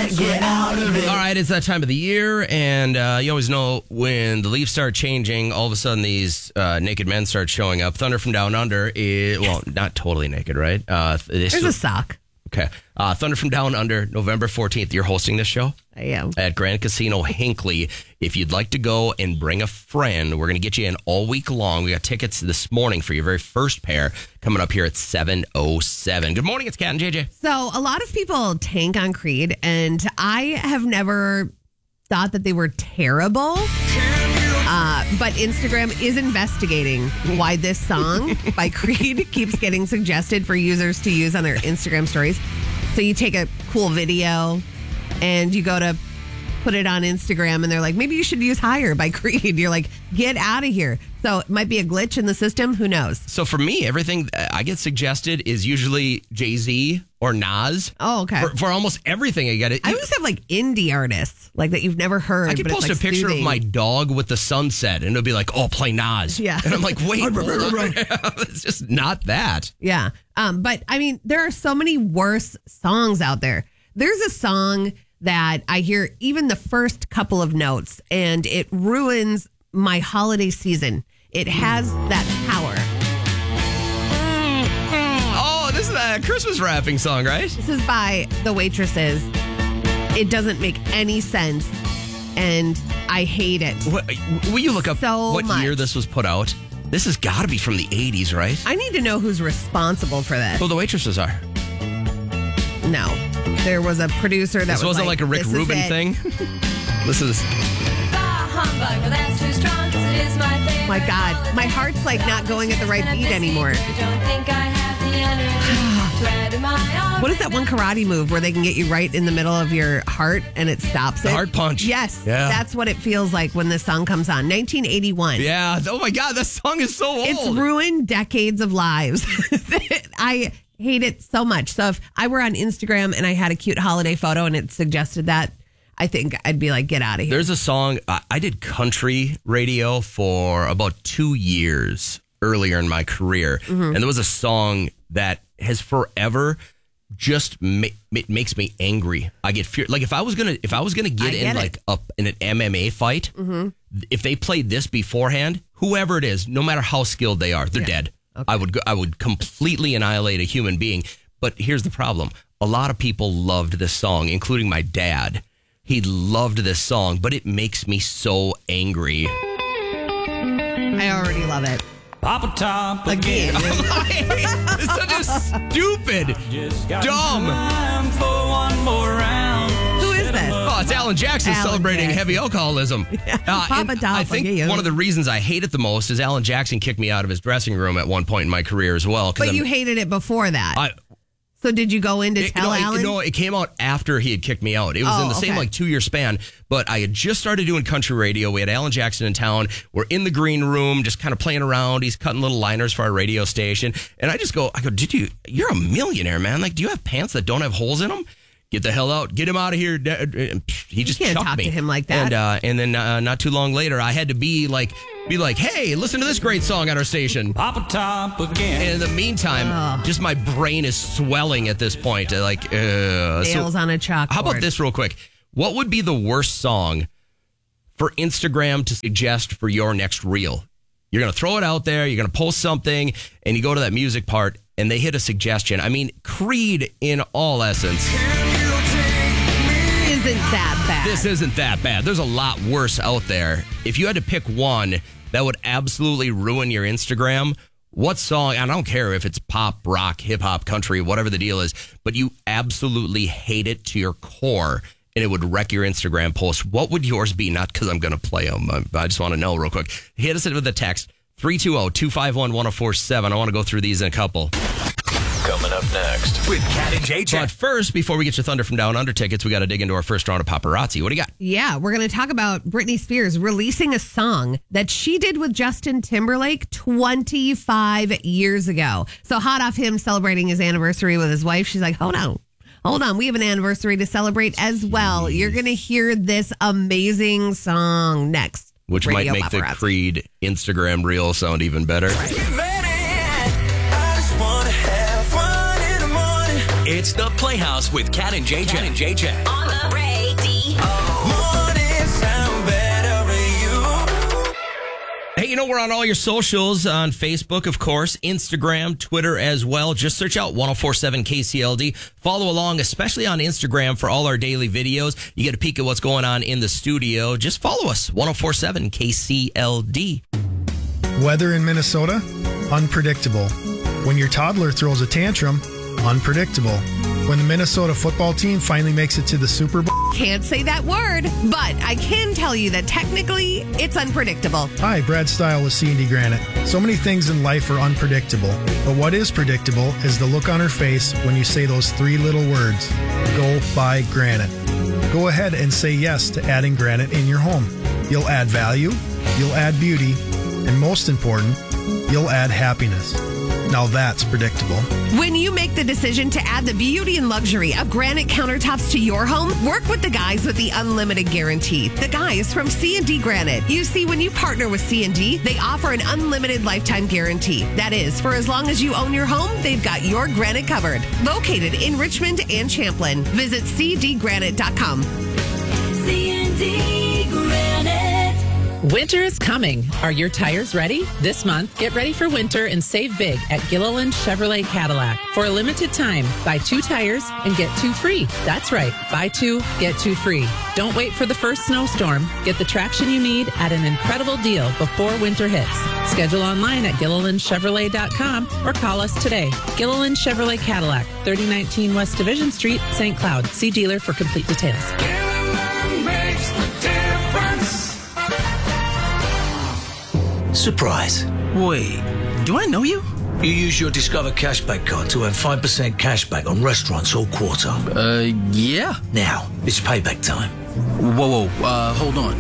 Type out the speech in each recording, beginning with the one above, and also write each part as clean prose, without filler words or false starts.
Get out of it. All right, it's that time of the year, and you always know when the leaves start changing, all of a sudden these naked men start showing up. Thunder from Down Under is, well, not totally naked, right? There's a sock. Okay. Thunder from Down Under, November 14th. You're hosting this show? I am. At Grand Casino Hinckley. If you'd like to go and bring a friend, we're going to get you in all week long. We got tickets this morning for your very first pair coming up here at 7:07. Good morning, it's Kat and JJ. So a lot of people tank on Creed, and I have never thought that they were terrible. But Instagram is investigating why this song by Creed keeps getting suggested for users to use on their Instagram stories. So you take a cool video and you go to put it on Instagram, and they're like, maybe you should use Higher by Creed. You're like, get out of here. So it might be a glitch in the system. Who knows? So for me, everything I get suggested is usually Jay-Z or Nas. Oh, okay. For almost everything I get it. I always have like indie artists like that you've never heard. I can but post it's, a picture soothing. of my dog with the sunset, and it'll be like, oh, play Nas. Yeah. And I'm like, wait, hold on. It's just not that. Yeah. But I mean, there are so many worse songs out there. There's a song that I hear even the first couple of notes, and it ruins my holiday season. It has that power. Oh, this is a Christmas rapping song, right? This is by The Waitresses. It doesn't make any sense, and I hate it. Will you look up So what much. year this was put out? This has got to be from the 80s, right? I need to know who's responsible for this. Well, The Waitresses are. No. There was a producer that This was wasn't like a Rick this is Rubin it. thing. Listen to this. My God, my heart's like not going at the right beat anymore. What is that one karate move where they can get you right in the middle of your heart and it stops it? The heart punch. Yes, Yeah. that's what it feels like when this song comes on. 1981. Yeah. Oh my God, that song is so old. It's ruined decades of lives. I hate it so much. So if I were on Instagram and I had a cute holiday photo and it suggested that, I think I'd be like, get out of here. There's a song, I did country radio for about 2 years earlier in my career. Mm-hmm. And there was a song that has forever just makes me angry. I get fear. Like if I was gonna get in like in an MMA fight, if they played this beforehand, whoever it is, no matter how skilled they are, they're dead. Okay. I would completely annihilate a human being. But here's the problem: a lot of people loved this song, including my dad. He loved this song, but it makes me so angry. I already love it. Papa Top Again. It's such a stupid, dumb. Time for one more round. Who is this? Oh, it's Alan Jackson Alan celebrating Jackson. heavy alcoholism. Papa And Top I think again. one of the reasons I hate it the most is Alan Jackson kicked me out of his dressing room at one point in my career as well. But you hated it before that. So did you go in to tell Alan? No, it came out after he had kicked me out. It was in the same like 2 year span. But I had just started doing country radio. We had Alan Jackson in town. We're in the green room, just kind of playing around. He's cutting little liners for our radio station. And I go, you're a millionaire, man. Like, do you have pants that don't have holes in them? Get the hell out. Get him out of here. He just can't chucked talk me. to him like that. And then not too long later, I had to be like, hey, listen to this great song on our station. Papa Top again. And in the meantime, just my brain is swelling at this point. Like, Nails on a chalkboard. How about this real quick? What would be the worst song for Instagram to suggest for your next reel? You're going to throw it out there. You're going to post something, and you go to that music part, and they hit a suggestion. I mean, Creed in all essence. Isn't that bad? This isn't that bad. There's a lot worse out there. If you had to pick one that would absolutely ruin your Instagram, what song, and I don't care if it's pop, rock, hip hop, country, whatever the deal is, but you absolutely hate it to your core and it would wreck your Instagram post, what would yours be? Not because I'm going to play them. I just want to know real quick. Hit us with a text, 320-251-1047. I want to go through these in a couple. Coming up next with Kat and JJ. But first, before we get your Thunder from Down Under tickets, we got to dig into our first round of paparazzi. What do you got? Yeah, we're going to talk about Britney Spears releasing a song that she did with Justin Timberlake 25 years ago. So hot off him celebrating his anniversary with his wife, she's like, hold on, we have an anniversary to celebrate as well. You're going to hear this amazing song next. Which Radio might make the Paparazzi. Creed Instagram reel sound even better. It's the Playhouse with Kat and JJ. On the radio. you know, we're on all your socials on Facebook, of course, Instagram, Twitter as well. Just search out 1047 KCLD. Follow along, especially on Instagram for all our daily videos. You get a peek at what's going on in the studio. Just follow us, 1047 KCLD. Weather in Minnesota? Unpredictable. When your toddler throws a tantrum? Unpredictable. When the Minnesota football team finally makes it to the Super Bowl? Can't say that word, but I can tell you that technically it's unpredictable. Hi, Brad Stile with C&D Granite. So many things in life are unpredictable, but what is predictable is the look on her face when you say those three little words, go buy granite. Go ahead and say yes to adding granite in your home. You'll add value, you'll add beauty, and most important, you'll add happiness. Now that's predictable. When you make the decision to add the beauty and luxury of granite countertops to your home, work with the guys with the unlimited guarantee. The guys from C&D Granite. You see, when you partner with C&D, they offer an unlimited lifetime guarantee. That is, for as long as you own your home, they've got your granite covered. Located in Richmond and Champlin. Visit cdgranite.com. C&D Granite. Winter is coming. Are your tires ready? This month, get ready for winter and save big at Gilliland Chevrolet Cadillac. For a limited time, buy 2 tires and get 2 free. That's right. Buy 2, get 2 free. Don't wait for the first snowstorm. Get the traction you need at an incredible deal before winter hits. Schedule online at GillilandChevrolet.com or call us today. Gilliland Chevrolet Cadillac, 3019 West Division Street, St. Cloud. See dealer for complete details. Gilliland makes the difference. Surprise. Wait, do I know you? You use your Discover Cashback card to earn 5% cashback on restaurants all quarter. Yeah. Now, it's payback time. Whoa, hold on.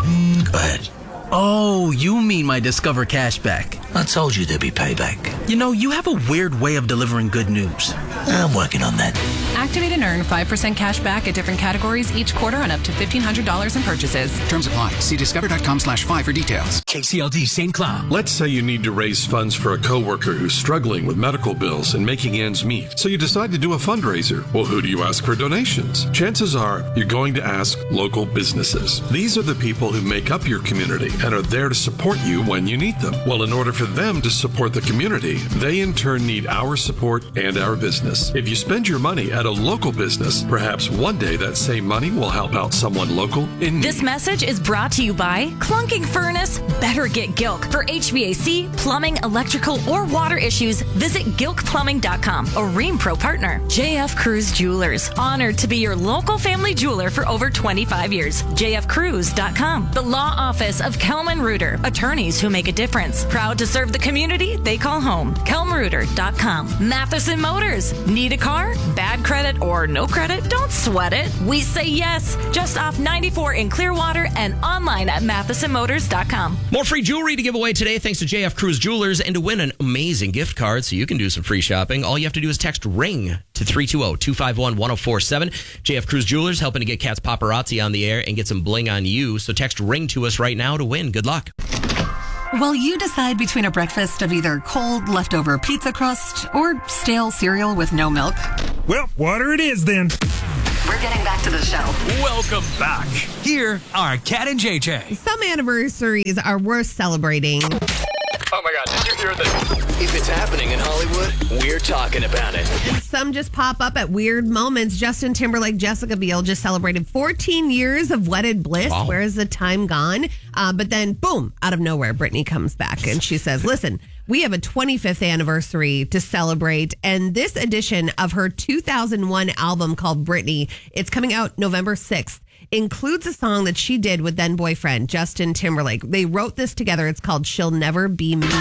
Go ahead. Oh, you mean my Discover Cashback. I told you there'd be payback. You know, you have a weird way of delivering good news. I'm working on that. Activate and earn 5% cash back at different categories each quarter on up to $1,500 in purchases. Terms apply. See discover.com/5 for details. KCLD St. Cloud. Let's say you need to raise funds for a coworker who's struggling with medical bills and making ends meet. So you decide to do a fundraiser. Well, who do you ask for donations? Chances are you're going to ask local businesses. These are the people who make up your community and are there to support you when you need them. Well, in order for them to support the community, they in turn need our support and our business. If you spend your money at a local business, perhaps one day that same money will help out someone local in need. This message is brought to you by Clunking Furnace. Better get Gilk. For HVAC, plumbing, electrical, or water issues, visit gilkplumbing.com. A Ream Pro partner. JF Cruz Jewelers. Honored to be your local family jeweler for over 25 years. jfcruz.com. The Law Office of Kelman Reuter. Attorneys who make a difference. Proud to serve the community they call home. kelmreuter.com. Matheson Motors. Need a car? Bad credit or no credit? Don't sweat it. We say yes. Just off 94 in Clearwater and online at mathesonmotors.com. More free jewelry to give away today thanks to JF Cruz Jewelers, and to win an amazing gift card so you can do some free shopping, all you have to do is text RING to 320-251-1047. JF Cruz Jewelers helping to get Cat's Paparazzi on the air and get some bling on you. So text RING to us right now to win. Good luck. While you decide between a breakfast of either cold, leftover pizza crust or stale cereal with no milk. Well, water it is then. We're getting back to the show. Welcome back. Here are Kat and JJ. Some anniversaries are worth celebrating. Oh my God, did you hear this? If it's happening in Hollywood, we're talking about it. And some just pop up at weird moments. Justin Timberlake, Jessica Biel just celebrated 14 years of wedded bliss. Wow. Where is the time gone? But then, boom, out of nowhere, Britney comes back and she says, listen, we have a 25th anniversary to celebrate. And this edition of her 2001 album called Britney, it's coming out November 6th. Includes a song that she did with then boyfriend Justin Timberlake. They wrote this together. It's called She'll Never Be Me.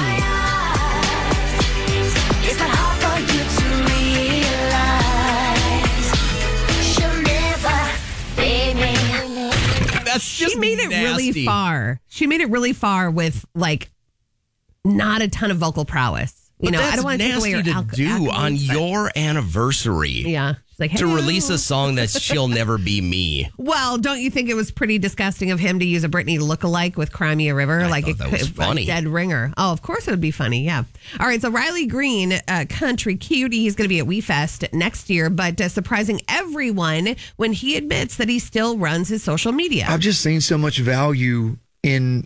That's just She made it really nasty. far. She made it really far with like not a ton of vocal prowess. You But know, that's I don't want to take away nasty her to do on your anniversary. Yeah. She's like, To "Hello." release a song that's She'll Never Be Me. Well, don't you think it was pretty disgusting of him to use a Britney lookalike with Crimea River? I thought that was funny. A dead ringer. Oh, of course it would be funny. Yeah. All right. So Riley Green, country cutie, he's going to be at WeFest next year, but surprising everyone when he admits that he still runs his social media. I've just seen so much value in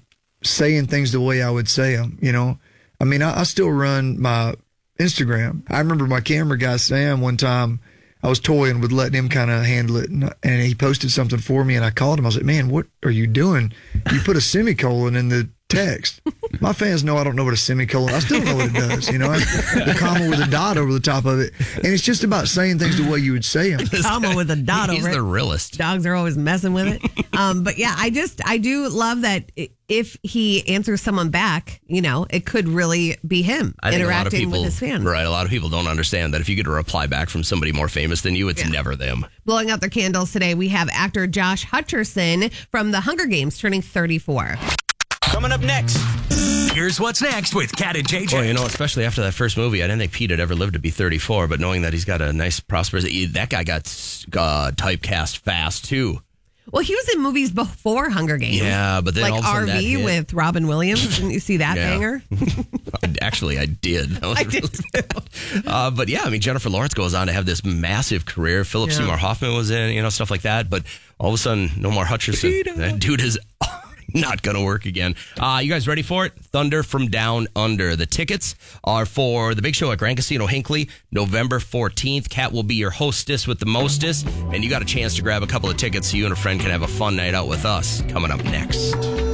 saying things the way I would say them, you know. I mean, I still run my Instagram. I remember my camera guy, Sam, one time I was toying with letting him kind of handle it, and he posted something for me, and I called him. I was like, man, what are you doing? You put a semicolon in the text. My fans know I don't know what a semicolon. I still know what it does, you know. The comma with a dot over the top of it, and it's just about saying things the way you would say them. Comma with a dot over it. He's the realest. Dogs are always messing with it. But yeah, I do love that if he answers someone back, you know, it could really be him interacting with his fans. Right. A lot of people don't understand that if you get a reply back from somebody more famous than you, it's never them. Blowing out their candles today, we have actor Josh Hutcherson from The Hunger Games turning 34. Coming up next, here's what's next with Kat and JJ. Well, you know, especially after that first movie, I didn't think Pete had ever lived to be 34, but knowing that he's got a nice, prosperous... That guy got typecast fast, too. Well, he was in movies before Hunger Games. Yeah, but then like all of a sudden RV with Robin Williams. Didn't you see that banger? Actually, I did. That was I did too. But yeah, I mean, Jennifer Lawrence goes on to have this massive career. Philip Seymour Hoffman was in, you know, stuff like that. But all of a sudden, no more Hutcherson. That dude is not going to work again. You guys ready for it? Thunder from Down Under. The tickets are for the big show at Grand Casino Hinckley, November 14th. Kat will be your hostess with the mostest, and you got a chance to grab a couple of tickets so you and a friend can have a fun night out with us coming up next.